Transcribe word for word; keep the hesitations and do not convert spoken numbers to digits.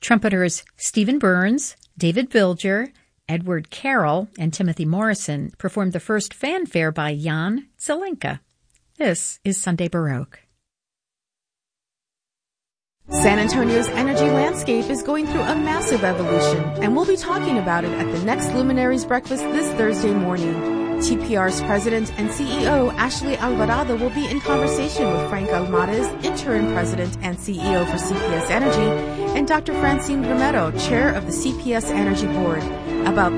Trumpeters Stephen Burns, David Bilger, Edward Carroll, and Timothy Morrison performed the first fanfare by Jan Zelenka. This is Sunday Baroque. San Antonio's energy landscape is going through a massive evolution, and we'll be talking about it at the next Luminaries Breakfast this Thursday morning. T P R's president and C E O, Ashley Alvarado, will be in conversation with Frank Almares, interim president and C E O for C P S Energy, and Doctor Francine Romero, chair of the C P S Energy Board, about